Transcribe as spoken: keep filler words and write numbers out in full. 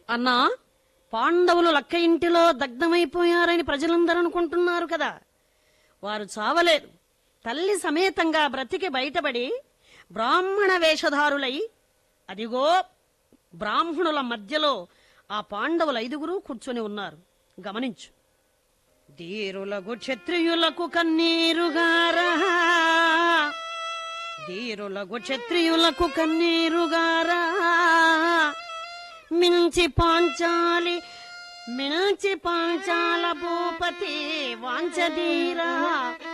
అన్నా, పాండవులు లక్క ఇంటిలో దగ్ధమైపోయారని ప్రజలందరూ అనుకుంటున్నారు కదా. వారు చావలేదు. తల్లి సమేతంగా బ్రతికి బయటపడి బ్రాహ్మణ వేషధారులై, అదిగో బ్రాహ్మణుల మధ్యలో ఆ పాండవుల ఐదుగురు కూర్చొని ఉన్నారు. గమనించు. ధీరులకు క్షత్రియులకు కన్నీరుగారా, ధీరులకు క్షత్రియులకు కన్నీరుగారా, మించి పాంచాలి మించి పాంచాల భూపతి వాంచదీరా,